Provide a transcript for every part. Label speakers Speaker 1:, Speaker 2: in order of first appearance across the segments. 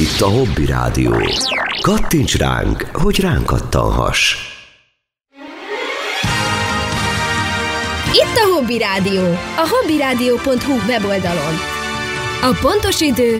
Speaker 1: Itt a Hobby Rádió. Kattints ránk, hogy ránk kattanhass.
Speaker 2: Itt a Hobby Rádió, a hobbyradio.hu weboldalon. A pontos idő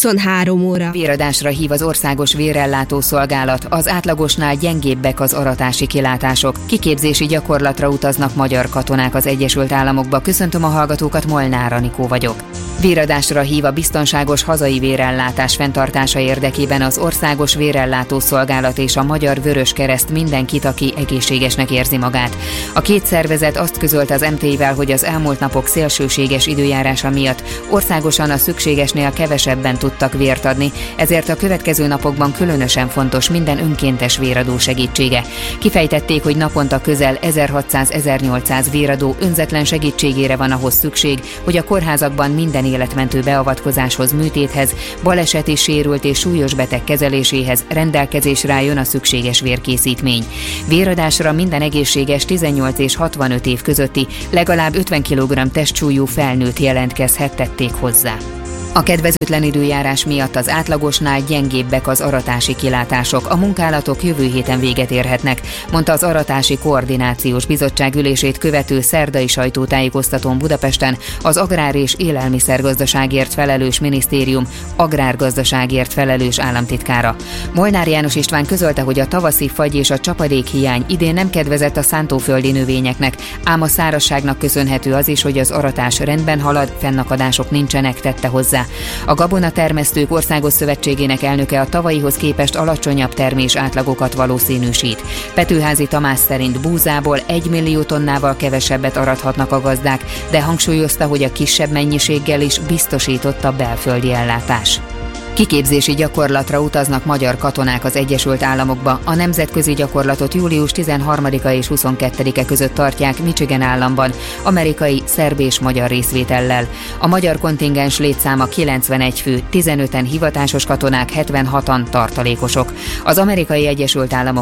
Speaker 2: 23 óra.
Speaker 3: Véradásra hív az Országos Vérellátó Szolgálat, az átlagosnál gyengébbek az aratási kilátások. Kiképzési gyakorlatra utaznak magyar katonák az Egyesült Államokba. Köszöntöm a hallgatókat, Molnár Anikó vagyok. Véradásra hív a biztonságos hazai vérellátás fenntartása érdekében az Országos Vérellátó Szolgálat és a Magyar Vöröskereszt mindenkit, aki egészségesnek érzi magát. A két szervezet azt közölte az MT-vel, hogy az elmúlt napok szélsőséges időjárása miatt országosan a szükségesnél kevesebben tudtak vért adni, ezért a következő napokban különösen fontos minden önkéntes véradó segítsége. Kifejtették, hogy naponta közel 1600-1800 véradó önzetlen segítségére van ahhoz szükség, hogy a kórházakban minden életmentő beavatkozáshoz, műtéthez, baleseti sérült és súlyos beteg kezeléséhez rendelkezésre álljon a szükséges vérkészítmény. Véradásra minden egészséges 18 és 65 év közötti, legalább 50 kg testsúlyú felnőtt jelentkezhet, tették hozzá. A kedvezőtlen időjárás miatt az átlagosnál gyengébbek az aratási kilátások. A munkálatok jövő héten véget érhetnek, mondta az Aratási Koordinációs Bizottság ülését követő szerdai sajtótájékoztatón Budapesten az Agrár- és Élelmiszergazdaságért felelős minisztérium agrárgazdaságért felelős államtitkára. Molnár János István közölte, hogy a tavaszi fagy és a csapadékhiány idén nem kedvezett a szántóföldi növényeknek, ám a szárazságnak köszönhető az is, hogy az aratás rendben halad, fennakadások nincsenek, tette hozzá. A Gabonatermesztők Országos Szövetségének elnöke a tavalyihoz képest alacsonyabb termés átlagokat valószínűsít. Petőházy Tamás szerint búzából 1 millió tonnával kevesebbet arathatnak a gazdák, de hangsúlyozta, hogy a kisebb mennyiséggel is biztosított a belföldi ellátás. Kiképzési gyakorlatra utaznak magyar katonák az Egyesült Államokba. A nemzetközi gyakorlatot július 13-a és 22-e között tartják Michigan államban, amerikai, szerb és magyar részvétellel. A magyar kontingens létszáma 91 fő, 15-en hivatásos katonák, 76-an tartalékosok. Az Amerikai Egyesült Államok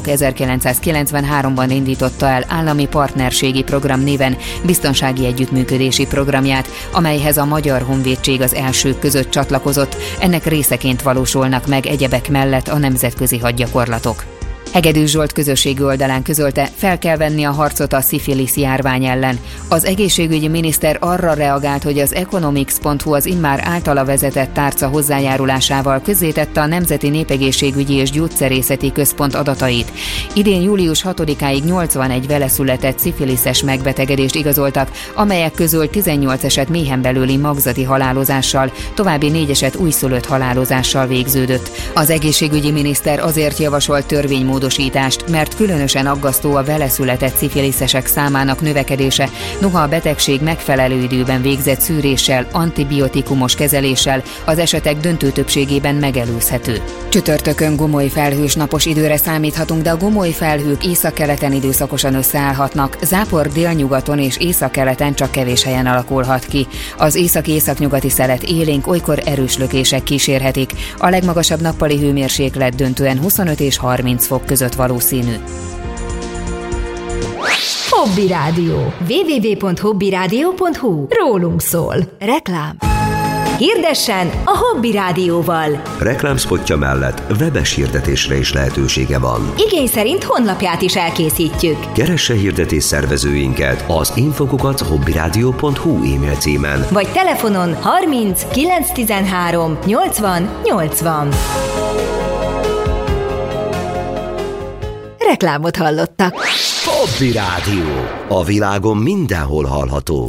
Speaker 3: 1993-ban indította el állami partnerségi program néven biztonsági együttműködési programját, amelyhez a Magyar Honvédség az elsők között csatlakozott. Ennek részeként valósulnak meg egyebek mellett a nemzetközi hadgyakorlatok. Hegedűs Zsolt közösségi oldalán közölte, fel kell venni a harcot a szifilisz járvány ellen. Az egészségügyi miniszter arra reagált, hogy az economics.hu az immár általa vezetett tárca hozzájárulásával közzétette a Nemzeti Népegészségügyi és Gyógyszerészeti Központ adatait. Idén július 6-áig 81 veleszületett szifiliszes megbetegedést igazoltak, amelyek közül 18 eset méhen belüli magzati halálozással, további 4 eset újszülött halálozással végződött. Az egészségügyi miniszter azért javasolt törvénymódosítást, mert különösen aggasztó a veleszületett szifiliszesek számának növekedése, noha a betegség megfelelő időben végzett szűréssel, antibiotikumos kezeléssel az esetek döntő többségében megelőzhető. Csütörtökön gomoly felhős napos időre számíthatunk, de a gomoly felhők északkeleten időszakosan összeállhatnak, zápor délnyugaton és északkeleten csak kevés helyen alakulhat ki. Az észak-északnyugati szelet élénk, olykor erős lökések kísérhetik. A legmagasabb nappali hőmérséklet döntően 25 és 30 fok között valószínű.
Speaker 2: Hobby Rádió. www.hobbyradio.hu. Rólunk szól. Reklám. Hirdessen a Hobby Rádióval.
Speaker 1: Reklámspotja mellett webes hirdetésre is lehetősége van.
Speaker 2: Igény szerint honlapját is elkészítjük.
Speaker 1: Keresse hirdetés szervezőinket az info@hobbyradio.hu e-mail címen.
Speaker 2: Vagy telefonon 30 913 80 80. Reklámot hallottak.
Speaker 1: Hobby Rádió. A világon mindenhol hallható.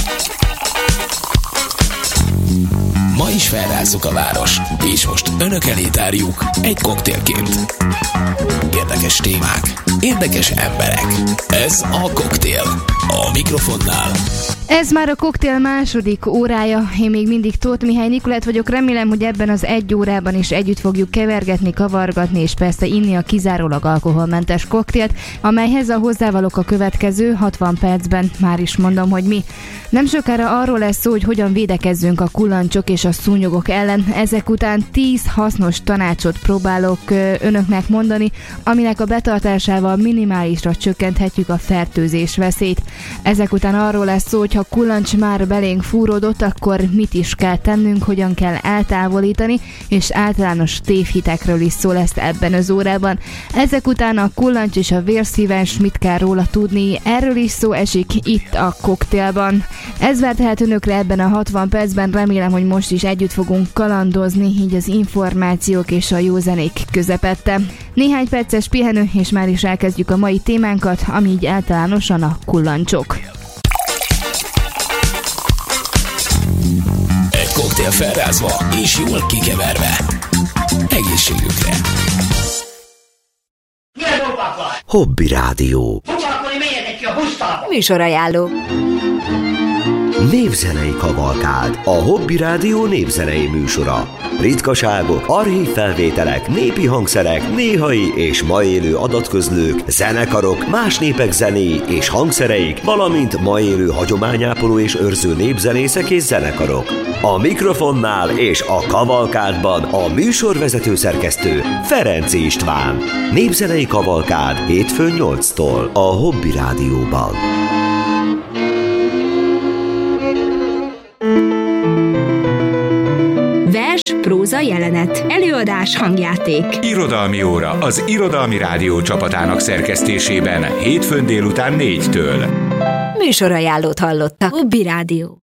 Speaker 4: Ma is felrázzuk a város, és most önök elé tárjuk egy koktélként. Érdekes témák, érdekes emberek. Ez a Koktél. A mikrofonnál
Speaker 5: Ez már a koktél második órája. Én még mindig Tóth Mihály Nikolett vagyok. Remélem, hogy ebben az egy órában is együtt fogjuk kevergetni, kavargatni és persze inni a kizárólag alkoholmentes koktélt, amelyhez a hozzávalók a következő 60 percben. Már is mondom, hogy mi. Nem sokára arról lesz szó, hogy hogyan védekezzünk a kullancsok és a szúnyogok ellen. Ezek után 10 hasznos tanácsot próbálok önöknek mondani, aminek a betartásával minimálisra csökkenthetjük a fertőzés veszélyt. Ezek után arról lesz szó, hogy hogyha kullancs már belénk fúródott, akkor mit is kell tennünk, hogyan kell eltávolítani, és általános tévhitekről is szó lesz ebben az órában. Ezek után a kullancs és a vérszívás, mit kell róla tudni, erről is szó esik itt a koktélban. Ez vár tehát önökre ebben a 60 percben, remélem, hogy most is együtt fogunk kalandozni, így az információk és a jó zenék közepette. Néhány perces pihenő, és már is elkezdjük a mai témánkat, ami így általánosan a kullancsok.
Speaker 4: Egy koktél felrázva és jól kikeverve. Egészségükre!
Speaker 1: Hobby Rádió.
Speaker 2: Műsorajánló.
Speaker 1: Névzenei kavalkád. A Hobby Rádió népzenei műsora. Ritkaságok, archív felvételek, népi hangszerek, néhai és ma élő adatközlők, zenekarok, más népek zenéi és hangszereik, valamint ma élő hagyományápoló és őrző népzenészek és zenekarok. A mikrofonnál és a kavalkádban a műsorvezető szerkesztő Ferenc István. Népzenei kavalkád hétfőn 8-tól a Hobby Rádióban.
Speaker 6: Vers, próza, jelenet, előadás, hangjáték.
Speaker 7: Irodalmi óra az Irodalmi Rádió csapatának szerkesztésében hétfőn délután 4-től.
Speaker 2: Műsorajánlót hallottak.
Speaker 6: Hobby Rádió.